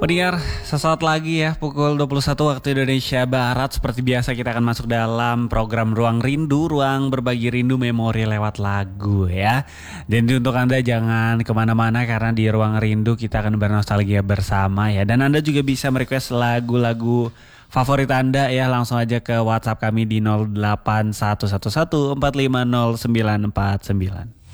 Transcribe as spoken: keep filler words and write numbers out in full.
Pendengar, sesaat lagi ya pukul dua puluh satu waktu Indonesia Barat. Seperti biasa kita akan masuk dalam program Ruang Rindu, ruang berbagi rindu memori lewat lagu ya. Jadi untuk Anda jangan kemana-mana karena di Ruang Rindu kita akan bernostalgia bersama ya. Dan Anda juga bisa merequest lagu-lagu favorit Anda ya, langsung aja ke WhatsApp kami di nol delapan satu satu satu empat lima nol sembilan empat sembilan.